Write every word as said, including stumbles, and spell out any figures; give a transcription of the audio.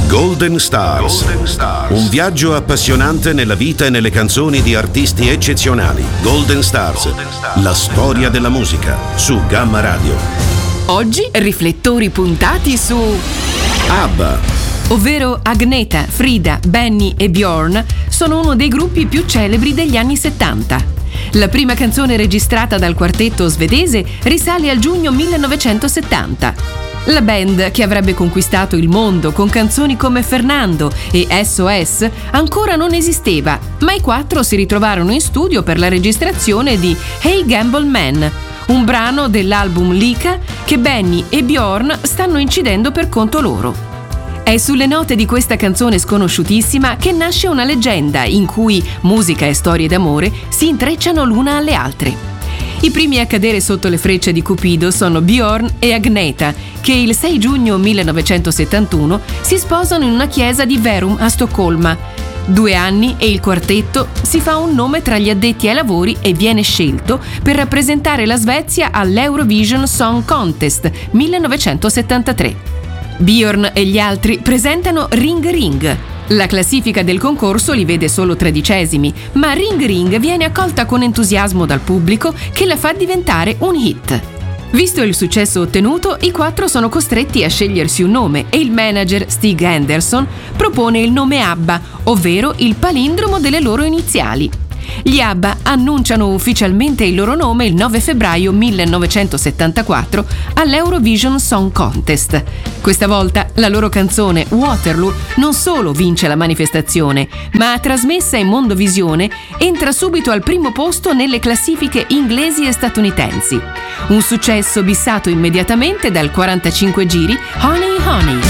Golden Stars. Golden Stars. Un viaggio appassionante nella vita e nelle canzoni di artisti eccezionali. Golden Stars. Golden Stars. La storia della musica su Gamma Radio. Oggi riflettori puntati su ABBA, ovvero Agnetha, Frida, Benny e Björn sono uno dei gruppi più celebri degli anni settanta. La prima canzone registrata dal quartetto svedese risale al giugno millenovecentosettanta. La band, che avrebbe conquistato il mondo con canzoni come Fernando e S O S, ancora non esisteva, ma i quattro si ritrovarono in studio per la registrazione di Hey Gamble Man, un brano dell'album Lika che Benny e Björn stanno incidendo per conto loro. È sulle note di questa canzone sconosciutissima che nasce una leggenda in cui musica e storie d'amore si intrecciano l'una alle altre. I primi a cadere sotto le frecce di Cupido sono Björn e Agnetha, che il sei giugno millenovecentosettantuno si sposano in una chiesa di Verum a Stoccolma. Due anni e il quartetto si fa un nome tra gli addetti ai lavori e viene scelto per rappresentare la Svezia all'Eurovision Song Contest millenovecentosettantatré. Björn e gli altri presentano Ring Ring. La classifica del concorso li vede solo tredicesimi, ma Ring Ring viene accolta con entusiasmo dal pubblico che la fa diventare un hit. Visto il successo ottenuto, i quattro sono costretti a scegliersi un nome e il manager Stig Andersson propone il nome ABBA, ovvero il palindromo delle loro iniziali. Gli ABBA annunciano ufficialmente il loro nome il nove febbraio millenovecentosettantaquattro all'Eurovision Song Contest. Questa volta la loro canzone Waterloo non solo vince la manifestazione, ma trasmessa in Mondovisione entra subito al primo posto nelle classifiche inglesi e statunitensi. Un successo bissato immediatamente dal quarantacinque giri Honey Honey.